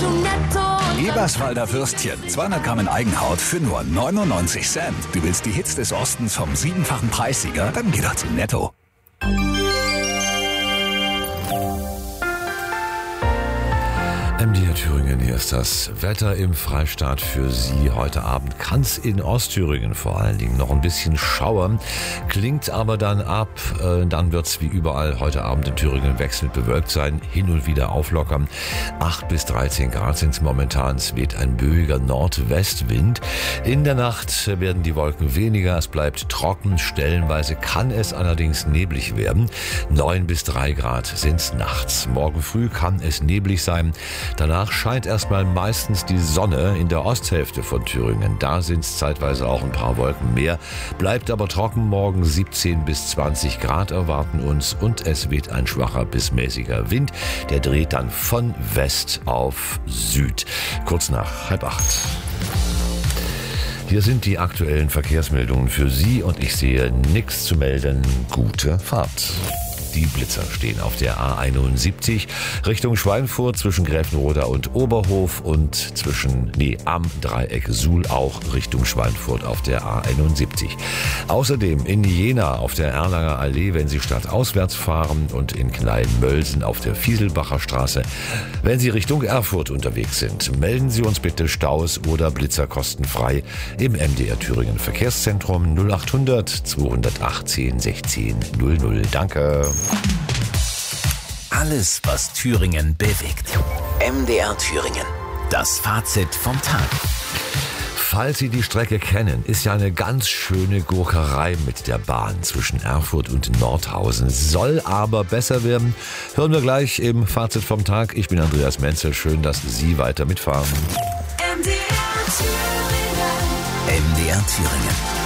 zu netto. Eberswalder Würstchen, 200 Gramm in Eigenhaut für nur 99 Cent. Du willst die Hits des Ostens vom 7-fachen Preissieger? Dann geh doch zu Netto. MDR Thüringen, hier ist das Wetter im Freistaat für Sie. Heute Abend kann es in Ostthüringen vor allen Dingen noch ein bisschen schauern, klingt aber dann ab. Dann wird es wie überall heute Abend in Thüringen wechselnd bewölkt sein, hin und wieder auflockern. 8 bis 13 Grad sind es momentan. Es weht ein böiger Nordwestwind. In der Nacht werden die Wolken weniger, es bleibt trocken. Stellenweise kann es allerdings neblig werden. 9 bis 3 Grad sind es nachts. Morgen früh kann es neblig sein. Danach scheint erstmal meistens die Sonne in der Osthälfte von Thüringen. Da sind es zeitweise auch ein paar Wolken mehr. Bleibt aber trocken. Morgen 17 bis 20 Grad erwarten uns und es weht ein schwacher bis mäßiger Wind. Der dreht dann von West auf Süd. Kurz nach 7:30. Hier sind die aktuellen Verkehrsmeldungen für Sie und ich sehe nichts zu melden. Gute Fahrt. Die Blitzer stehen auf der A71 Richtung Schweinfurt zwischen Gräfenroda und Oberhof und am Dreieck Suhl auch Richtung Schweinfurt auf der A71. Außerdem in Jena auf der Erlanger Allee, wenn Sie stadtauswärts fahren, und in Kleinmölsen auf der Fieselbacher Straße, wenn Sie Richtung Erfurt unterwegs sind. Melden Sie uns bitte Staus oder Blitzer kostenfrei im MDR Thüringen Verkehrszentrum 0800 218 16 00. Danke. Alles, was Thüringen bewegt. MDR Thüringen. Das Fazit vom Tag. Falls Sie die Strecke kennen, ist ja eine ganz schöne Gurkerei mit der Bahn zwischen Erfurt und Nordhausen. Soll aber besser werden. Hören wir gleich im Fazit vom Tag. Ich bin Andreas Menzel. Schön, dass Sie weiter mitfahren. MDR Thüringen. MDR Thüringen.